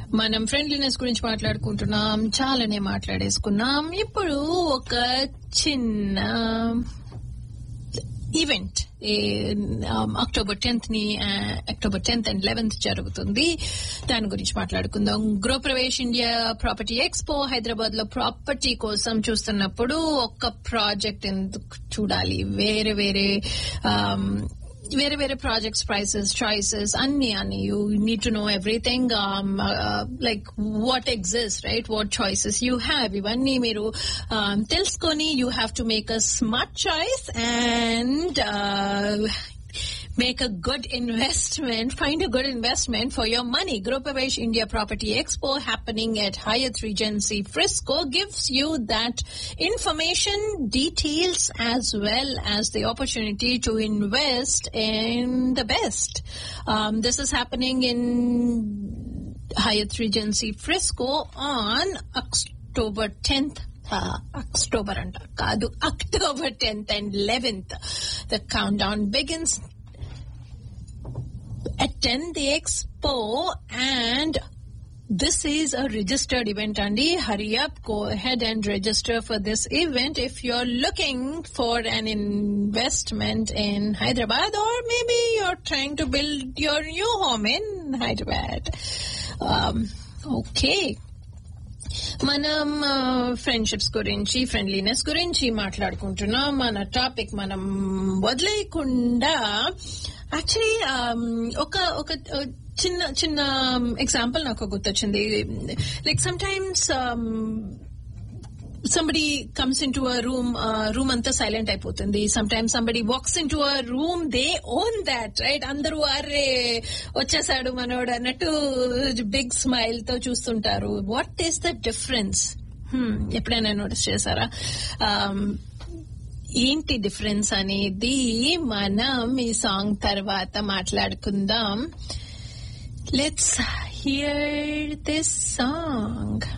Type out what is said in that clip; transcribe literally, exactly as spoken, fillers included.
మనం ఫ్రెండ్లీనెస్ గురించి మాట్లాడుకుంటున్నాం, చాలానే మాట్లాడేసుకున్నాం. ఇప్పుడు ఒక చిన్న ఈవెంట్ అక్టోబర్ టెన్త్ ని అక్టోబర్ టెన్త్ అండ్ లెవెన్త్ జరుగుతుంది. దాని గురించి మాట్లాడుకుందాం. Gruhapravesh India property expo Hyderabad లో ప్రాపర్టీ కోసం చూస్తున్నప్పుడు ఒక్క ప్రాజెక్ట్ ఎందుకు చూడాలి, వేరే వేరే వేరే వేరే ప్రాజెక్ట్స్ ప్రైసెస్ చాయిసెస్ అన్ని అన్ని you need to know everything like what exist right, what choices you have, ఇవన్నీ మీరు తెలుసుకొని you have to make a smart choice and make a good investment, find a good investment for your money. Gurupravesh India Property Expo happening at Hyatt Regency Frisco gives you that information, details as well as the opportunity to invest in the best. Um, this is happening in Hyatt Regency Frisco on October tenth. Uh, October and Kadu, October tenth and eleventh. The countdown begins. Attend the expo and this is a registered event, Andy. Hurry up, go ahead and register for this event if you're looking for an investment in Hyderabad, or maybe you're trying to build your new home in Hyderabad. Um, okay. మనం friendships గురించి friendliness గురించి మాట్లాడుకుంటున్నాం. మన topic మనం వదిలేయకుండా actually ఒక ఒక చిన్న చిన్న ఎగ్జాంపుల్ నాకు గుర్తొచ్చింది. Like some times somebody comes into a room, uh, room anta silent అయిపోతుంది. Sometimes somebody walks into a room, they own that, right? అందరూ అరే వచ్చేసాడు మనోడు అన్నట్టు బిగ్ స్మైల్ తో చూస్తుంటారు. What is the difference? ఎప్పుడైనా నోటీస్ చేశారా? ఏంటి డిఫరెన్స్ అనేది మనం ఈ సాంగ్ తర్వాత మాట్లాడుకుందాం. Let's hear this song.